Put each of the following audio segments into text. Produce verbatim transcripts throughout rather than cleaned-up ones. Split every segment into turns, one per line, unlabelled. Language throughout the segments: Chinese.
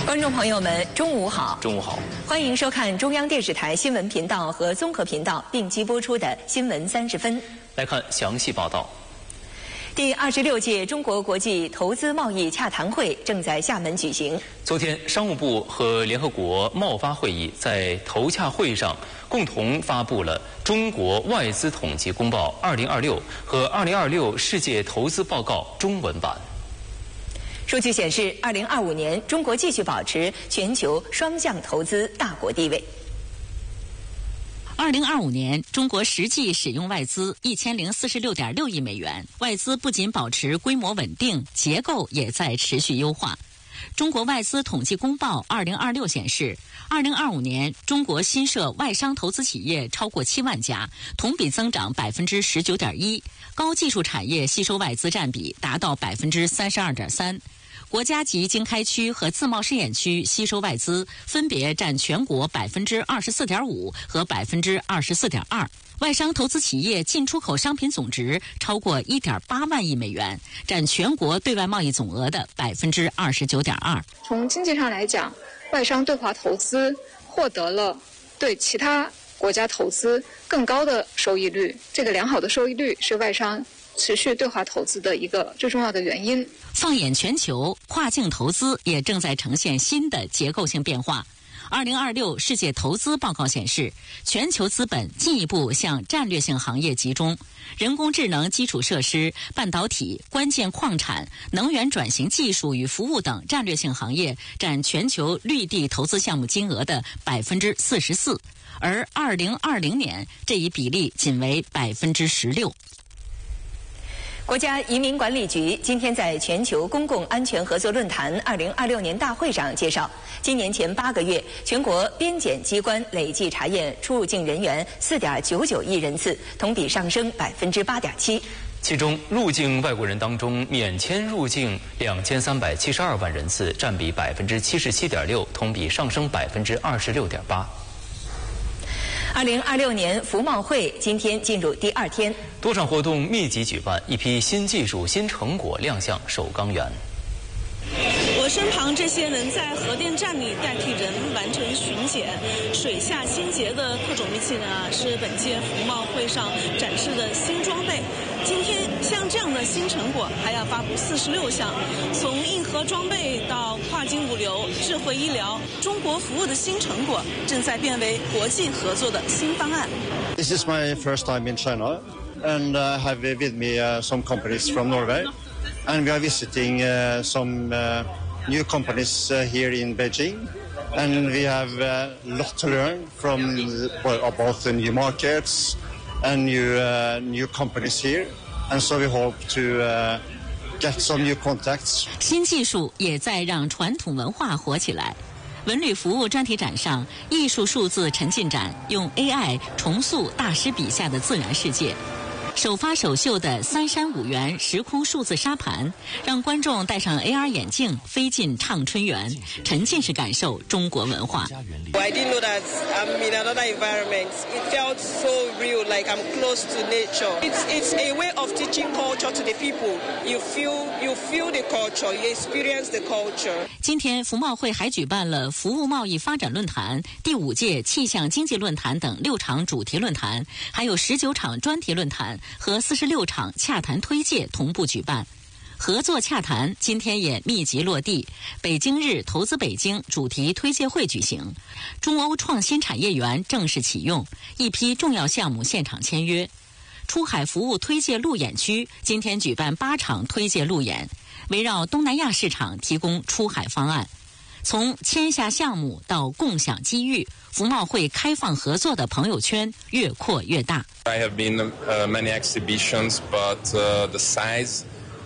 观众朋友们，中午好！
中午好，
欢迎收看中央电视台新闻频道和综合频道并机播出的《新闻三十分》。
来看详细报道。
第二十六届中国国际投资贸易洽谈会正在厦门举行。
昨天，商务部和联合国贸发会议在投洽会上共同发布了《中国外资统计公报二零二六》和《二零二六世界投资报告》中文版。
数据显示，二零二五年中国继续保持全球双向投资大国地位。
二零二五年，中国实际使用外资一千零四十六点六亿美元，外资不仅保持规模稳定，结构也在持续优化。中国外资统计公报二零二六显示，二零二五年中国新设外商投资企业超过七万家，同比增长百分之十九点一，高技术产业吸收外资占比达到百分之三十二点三。国家级经开区和自贸试验区吸收外资分别占全国百分之二十四点五和百分之二十四点二。外商投资企业进出口商品总值超过一点八万亿美元，占全国对外贸易总额的百分之二十九点二。
从经济上来讲，外商对华投资获得了对其他国家投资更高的收益率，这个良好的收益率是外商持续对华投资的一个最重要的原因。
放眼全球，跨境投资也正在呈现新的结构性变化。二零二六世界投资报告显示，全球资本进一步向战略性行业集中，人工智能基础设施、半导体、关键矿产、能源转型技术与服务等战略性行业占全球绿地投资项目金额的百分之四十四，而二零二零年这一比例仅为百分之十六。
国家移民管理局今天在全球公共安全合作论坛二零二六年大会上介绍，今年前八个月，全国边检机关累计查验出入境人员四点九九亿人次，同比上升百分之八点七。
其中，入境外国人当中，免签入境两千三百七十二万人次，占比百分之七十七点六，同比上升百分之二十六点八。
二零二六年服贸会今天进入第二天，
多场活动密集举办，一批新技术、新成果亮相首钢园。
我身旁这些人在核电站里代替人完成巡检，水下清洁的特种仪器呢是本届服贸会上展示的新装备。今天像这样的新成果还要发布四十六项，从硬核装备到跨境物流、智慧医疗，中国服务的新成果正在变为国际合作的新方案。
This is my first time in China, and I have with me uh, some companies from Norway, and we are visiting uh, some uh, new companies uh, here in Beijing, and we have a lot to learn from well, about the new markets and new uh, new companies here, and so we hope to uh, get some new contacts.
新技术也在让传统文化活起来。文旅服务专题展上，艺术数字沉浸展用 A I 重塑大师笔下的自然世界。首发首秀的三山五园时空数字沙盘，让观众戴上 A R 眼镜飞进畅春园，沉浸式感受中国文化。
I didn't know that I'm in another environment. It felt so real, like I'm close to nature. It's it's a way of teaching culture to the people. You feel you feel the culture, you experience the culture.
今天服贸会还举办了服务贸易发展论坛、第五届气象经济论坛等六场主题论坛，还有十九场专题论坛和四十六场洽谈推介同步举办。合作洽谈今天也密集落地，北京日投资北京主题推介会举行，中欧创新产业园正式启用，一批重要项目现场签约。出海服务推介路演区今天举办八场推介路演，围绕东南亚市场提供出海方案。从签下项目到共享机遇，服贸会开放合作的朋友圈越扩越大。
I have been uh, many exhibitions, but uh, the size,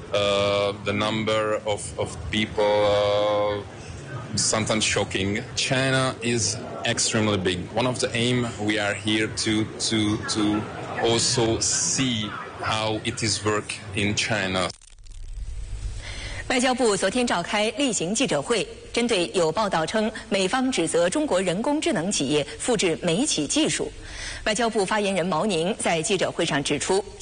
uh, the number of, of people, uh, sometimes shocking. China is extremely big. One of the aim we are here to to to also see how it is work in China.
外交部昨天召开例行记者会，针对有报道称美方指责中国人工智能企业复制美企技术，外交部发言人毛宁在记者会上指出，